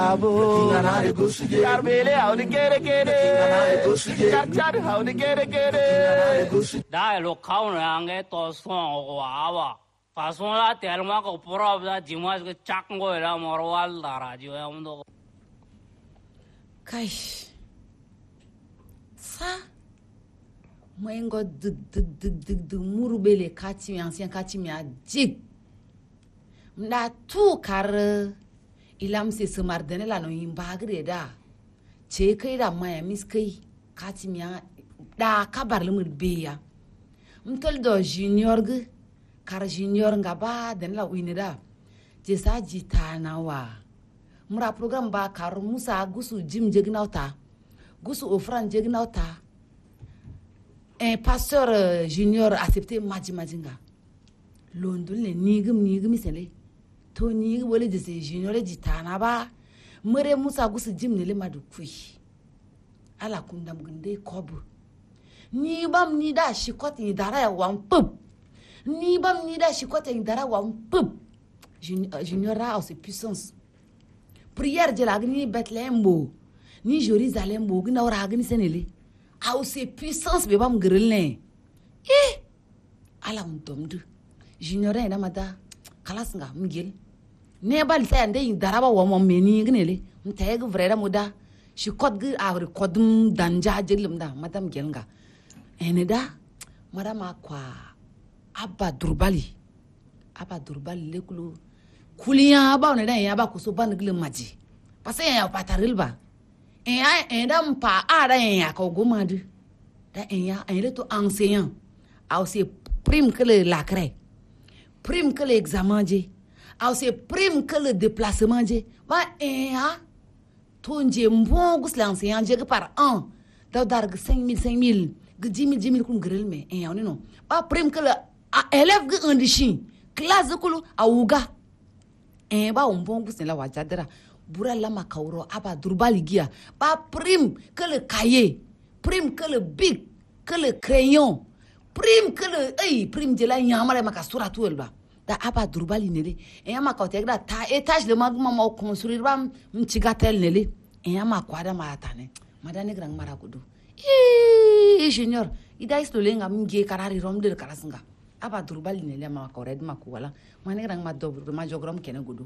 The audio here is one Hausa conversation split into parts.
Yarbele how the get how the get da lo kaun range to so wa façon la tellement ko probla dimanche que chakongo la morwal da radio amdo kai sa moyengo de murubele kati ancien kati mi adik mda tu kar ilam se semardene la no imbagre da che kai da maya miskai kati mi da kabar lumur beya mtol do junior ge kar junior nga ba den la winida je sa jitana wa mura program ba kar musa gusu jim jegnauta gusu ofran jegnauta pasteur junior accepté majinga londul ne nigim sele to ni wole de se junior jitana ba mure musa gusu jim ne le madu kui ala kundam gunde kobu ni bam ni da shikoti ni dara ya wan pup ni bam ni da shikoti ni dara wan pup junior a aussi puissance prière de la ni Bethléem bo ni Jérusalem bo gina ora gini senele a aussi puissance be bam grelne ala untomdu junior ina mata kalas nga mgel ne bal ta ande ni dara ba wa mo meni gnele mtayeg vreda muda shikot gi agri kodum danja jeglum da madam gelnga eneda madama kwa abba durbali lekulu kuliya ba ne dan ya ba kuso ban gilin maji pase ya pataril ba en dan pa ara ya ko gomadu da ya en to enseignant au c'est prime que le lacré prime que l'examen je au c'est prime que le déplacement je ba ya tonje mbongus l'enseignant je par an da dar 5000 10 000 kun grel me ya non ba prime que le élève ge andichin classe kulu awuga ba umbongus ne la wajadera bura la makauro aba durbali gia ba prime que le cahier prime que le bic que le crayon prime que le prime de la nyamare makasura tuelba da aba durbali nele makaotegra ta étage le magma ma construire ba mchigatel nele makwada maratane madane grang marakudu junior ida istolenga mnge karari romde karasinga aba durbali nele makaored makuwala mane grang ma dobro ma jogrom kene gudu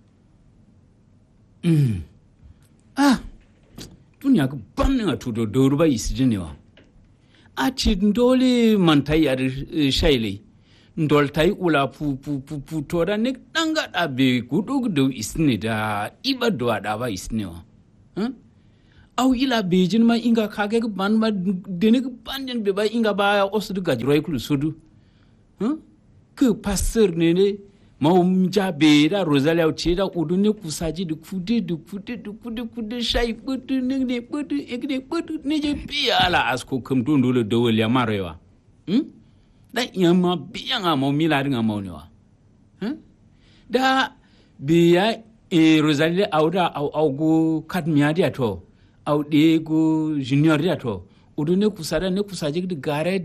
dunya ga banna to do ba isjine wa a ci ndole mantai ar shaile ndol tai ula pu to da ne danga da be gudu isne da ibado da ba isne wa au ila bejin ma inga kage ga ban ma dene ga banjan be ba inga ba osu ga jroi kulu sudu ke passer ne maumja bera rosalia ucheda udune kusaji kude shai putu ne putu ekne putu ne je pia ala asko kamtu ndole dowel ya marewa da yama bianga mo milari ngamo ne wa da biya rosalia auda au go kadmia dia to au de go junior dia to udune kusara ne kusaji de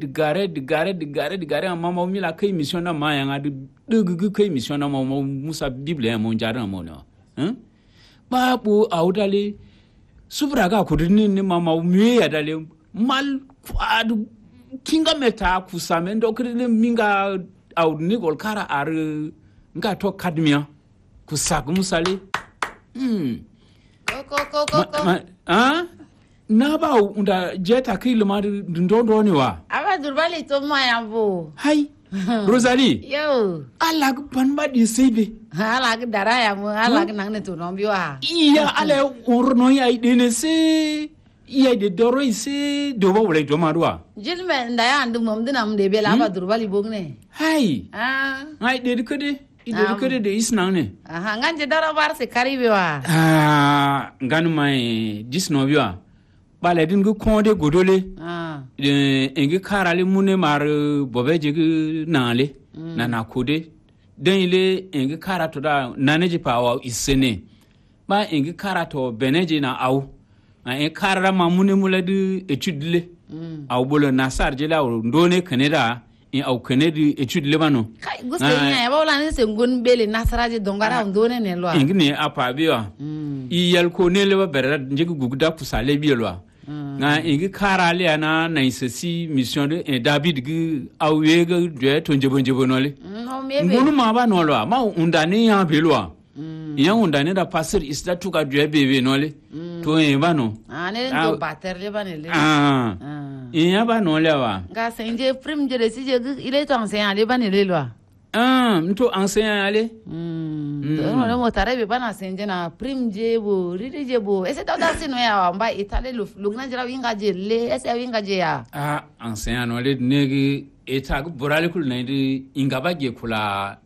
gare amma mo mila kai mission na ma yanga de kai mission na mo musa bible mo jara mo no babu audale subraga kudini ni mama mi ya dale mal adu kinga meta kusame ndokri minga au ni gol kara ar nga to kadmia kusagu musale na ba unda jeta kilo ma ndondo ni wa aba durbali to maya bo hai Rosalie yo ala ban ba di sebe ala ga daraya mo ala ga nang ne to no biwa iya ala urno ya idene se iya de doro ise do ba wole do ma do jilme nda ya andu mom dinam de bela aba durbali bogne hai ai de kede de isna ne nganje dara bar se karibe wa nganu mai disno biwa bale din gu konde godole engi karale mune mar bobeje gu nale na kode denile engi karato da naneji pawa isene ba engi karato beneje na au en karara ma mune muladi etudle au bolo na sarje la ndone kaneda in au kenedi étude lebano kai guste nya ba wala ne sengun bele nasaraje dongara ndone ne lo ingini apa biwa i yal ko ne leba berra njigi guguda kusale bielwa nga ingi karale ana na isesi mission de David gi awega de to njebo nole ngunu ma ba nolwa ma undane ya belwa ya undane da passer isla tuka de bebe nole to e ba no ne to bater le ba ne le ya ba nole wa nga senje prim je de si je ile to enseignant le ba ne le lo mto enseignant ale no mo tare be bana senje na prim je bo ridi je bo ese ta da sino ya mba itale lu gna jira winga je le ese winga je ya enseignant no le negi eta go borale kul naidi ingaba je kula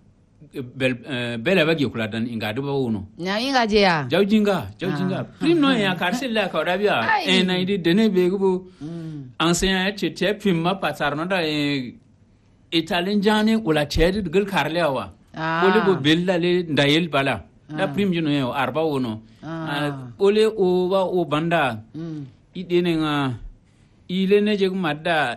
bela ba je kula dan inga do ba wono nya winga je ya jawjinga prim no ya karse la ka rabia naidi dene be go enseignant te prim ma patar no da Italian jani ula chedi gul karlewa ole bo bella le ndayel bala da prim juno yo arba wono ole o wa o banda idene nga ile ne jeg madda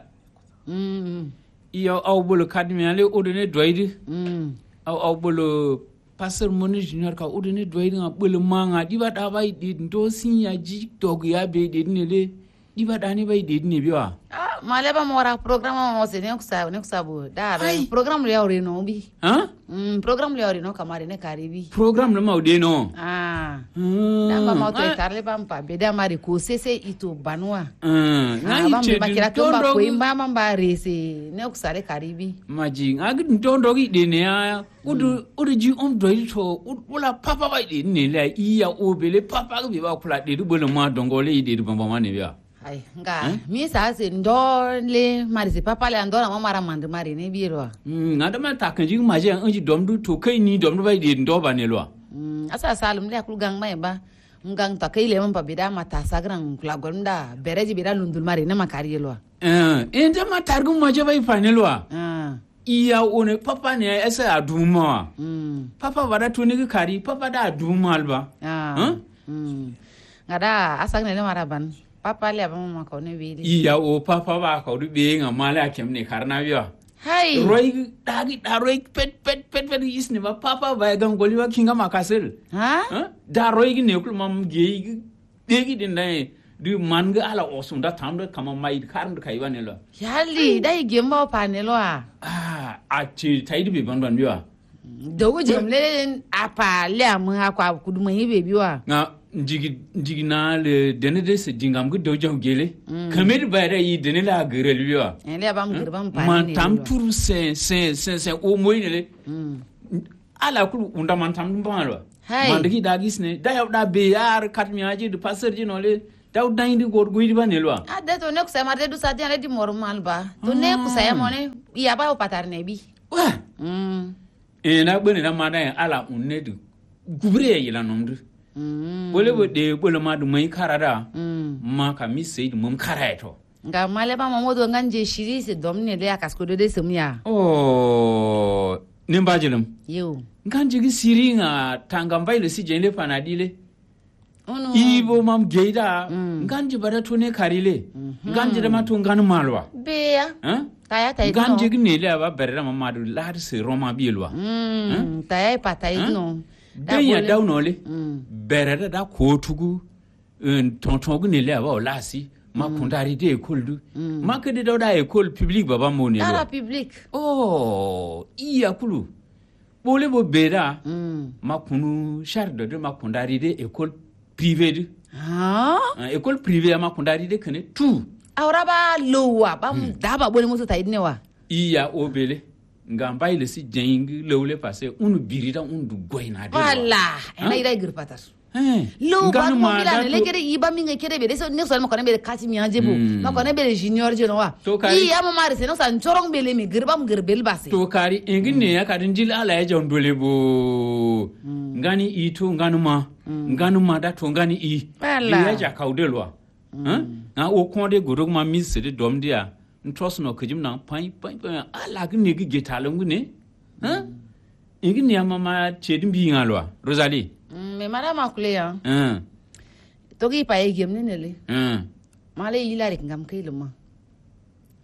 iyo aw bolo kadmi ale odene doydi aw bolo passer moni junior ka odene doydi nga bolo manga diba da bay di ndo sinya ji dog ya be de ne le diba dani bay de ne biwa maleba mora programa mo se ne kusabu da program le ori no bi program le ori no kamari ne karibi program le maude no da ba mo to tarle bam pa be da mari ko sese ito banwa na ite bakira to ba ko imba mamba rese ne kusare karibi maji agi ntondo gi de ne ya udu ji do to ula papa ba de ne la iya obele papa gi ba kula de du bolo ma dongole ide du bamba ma ne biya ai nga mi sa se ndole mari se papa le andora ma mara mand mari ne biro ngada ma takanji ma je anji domdu to kai ni domdu bai de ndo ba ne lo asa salum le akul gang mai ba ngang ta kai le man pabida mata sagran kula gonda bereji bida lundul mari ne makari lo ende ma targu ma je bai fa ne lo iya one papa ne esa aduma papa bada to ne kari papa da aduma alba ngada asag ne mara ban papa le ba mama ko ne wili iya o papa ba ko du be nga mala kem ne karna biya hai roi dagi da roi pet isne ba papa ba gan goli wa kinga makasel da roi gi ne kul mam ge gi din dai du manga ala osunda tamdo kama mai karnd kai wa ne lo yali dai gemba pa ne lo a ti taidi be ban biya dogo jemle apa le am akwa kuduma hibe biwa nga njigi na le denede se dingam gu dojo gele kamer bare yi denela gerel biwa ele bam girbam pa man tam tur se o moyne le ala kul unda man tam balo man digi dagis ne da da be yar katmi aji du passer ji no le daw dayndi gor guidi banelwa de to ne ko sama de du sa diane di normal ba to ne ko sa yamone iya ba o patarne bi na bene na mana ala unne du gubre yila nomdu bole de bole ma du mai karada ma ka mi sei du mum karaito nga male ba mamodo nganje shiri se domne le akasko de semya nimbajelum yo nganje gi siri nga tangamba ile si jende panadile ibo mam geida nganje bara tone karile nganje da mato nganu malwa beya taya tay nganje gi nele aba berra mamadu lar se roma bielwa taya patay no denya dawnole berra da kotugu tontongu nele aba lasi makundari de école makede da école publique baba moni la publique iya kulu bole bo beda makunu charde de makundari de école privée de école privée makundari de kene tout awraba lowa bam daba bole musu tayidne wa iya obele ngamba ile si jengi lewle passé unu birida undu goyna de wala ina ida girpatar lo ba mo bila ne lekere iba minga kere be so ne so ma kone be kati mi anjebu ma kone be junior je no wa iya ma mari se no san chorong be le mi girbam girbel base to kari engine ya kadin jil ala ya jondole bo ngani i to nganu ma da to ngani i ya ja kaudelwa na o konde godog ma mi se de dom dia ntros no kujim na pai ala gni gi getalungu ne engine ya mama chedin bi ngalwa Rosalie me madama kuleya togi paye gemne nele male yila rek ngam kay luma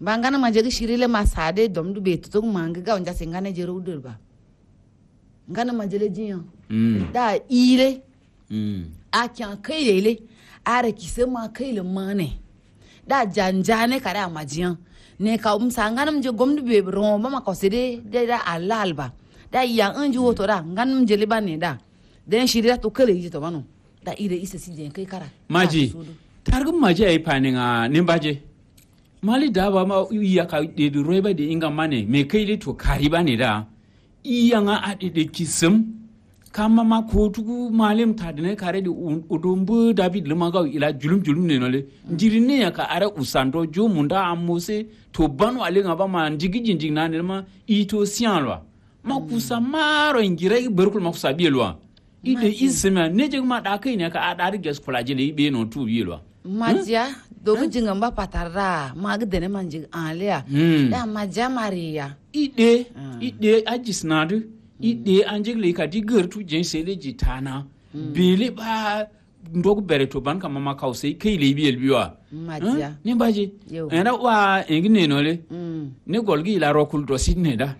bangana majegi shirile masade dom du betu to mangi ga onja sengane jero udurba ngana majele jiyan da ile a kyan kailele are kisema kaile mane da janjane kare amajiyan ne ka ngana mje gomdu be romba makosede da alalba da ya anji woto da ngana mje libane da den shirira to kale yi to bano da ile isa sije kai kara maji targum maji ai paninga nimbaje mali da ba ma iya ka de roiba de inga mane me kaile to kariba ne da iya nga adede kisem kama ma kotugu malim tadne kare de udombu David lemaga ila julum ne nole njirine ya ka ara usando jo munda amose to banu ale nga ba ma njigi jinjing na ne ma ito sianwa makusa maro ngirai berkul makusa bielwa ide isema neje ma da kai ne ka adari ges kulajele be no tu bielwa majia dogo jinga mba patara magdene manjig alia da majia maria ide ajisnadu ide anjigle ka digertu jensele jitana bele ba ndog bereto ban kama makause kai le biel biwa majia ni baji era wa engne nole ne golgi la rokul do sidne da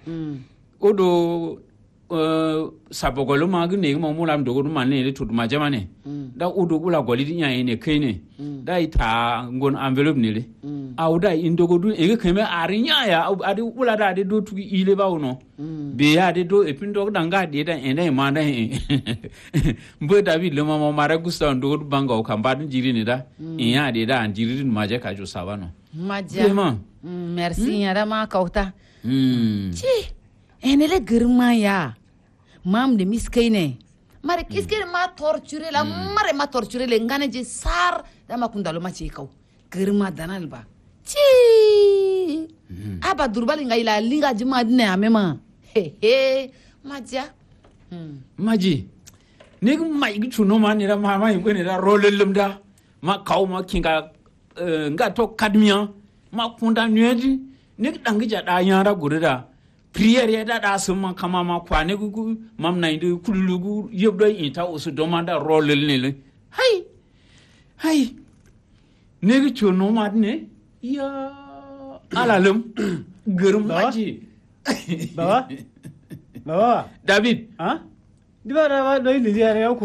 odo sabogolo magne mo mulam dogo manne le tudu majamane da odo gula golidi nya ene kaine da ita ngon envelope ne le awda indogo du ege keme arinya ya adi ula da de do tugi ile ba wono be ya de do epindo danga de da ene manda mbo David le mama mara gusta ndo banga o kamba jiri ne da ya de da jiri maje ka jo sabano maja merci ya da ma kauta ci ene le girma ya mam de miskaine mare kiskere ma torture la mare ma torture le ngane je sar da ma kundalo ma ci kaw girma danal ba ci aba durbali ngai la linga jima dine amema he maja maji ne mai gitu no man ira ma mai bene da rolelum da ma kaw ma kinga nga to kadmiya ma kunda nyedi ne dangi ja da yara gurida prière ya da summa kama ma kwane gugu mam na inde kullugu yebdo ita osu domanda rolel ne hay ne gitu no man ne ya alalum gerum maji baba David dibara wa do ni ya ya ko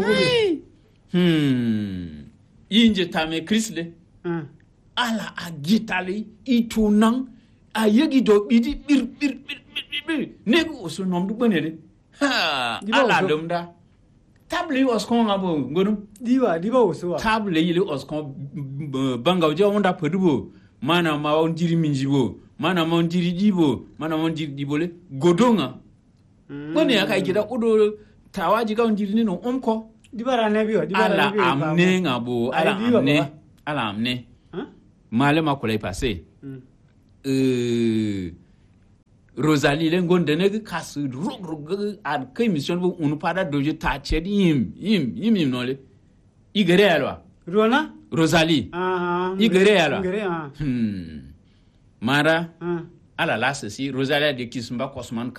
yinje tame Chrisle ala agitali itunan ayegi do bidi bir negu osu nom du benede ala lumda tabli oskon ngabo ngonum diba osu tabli yile oskon bangaw je onda pedubo mana ma on jiri minjibo mana ma on jiri dibo mana ma on jiri dibole godonga bone aka gida udo tawaji ga on jiri ni no onko dibara ne biyo ala amne ngabo ala amne male makolay passé Rosalie le ngonde ne kas rog ad kay mission bo unu pada doje ta chedi yim no le igere alwa Rona Rosalie igere alwa mara ala la ceci Rosalie de kisumba kosman